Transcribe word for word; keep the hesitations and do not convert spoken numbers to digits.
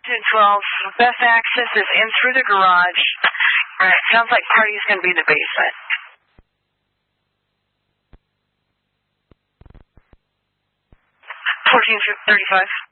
fourteen twelve, best access is in through the garage. Alright, sounds like party's going to be in the basement. fourteen thirty-five.